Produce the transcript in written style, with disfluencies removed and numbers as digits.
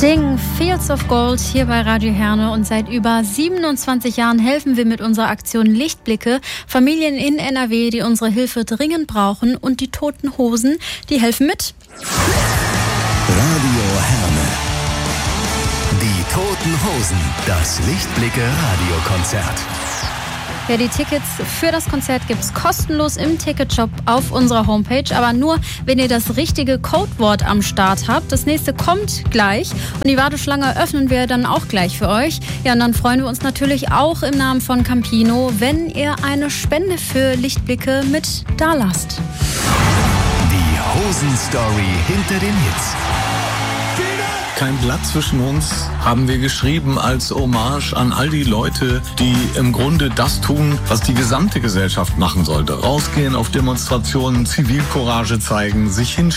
Sting, Fields of Gold hier bei Radio Herne, und seit über 27 Jahren helfen wir mit unserer Aktion Lichtblicke Familien in NRW, die unsere Hilfe dringend brauchen, und die Toten Hosen, die helfen mit. Radio Herne. Die Toten Hosen, das Lichtblicke-Radiokonzert. Ja, die Tickets für das Konzert gibt's kostenlos im Ticketshop auf unserer Homepage, aber nur, wenn ihr das richtige Codewort am Start habt. Das nächste kommt gleich und die Warteschlange öffnen wir dann auch gleich für euch. Ja, und dann freuen wir uns natürlich auch im Namen von Campino, wenn ihr eine Spende für Lichtblicke mit dalasst. Die Hosen-Story hinter den Hits. Kein Blatt zwischen uns haben wir geschrieben als Hommage an all die Leute, die im Grunde das tun, was die gesamte Gesellschaft machen sollte. Rausgehen auf Demonstrationen, Zivilcourage zeigen, sich hinstellen.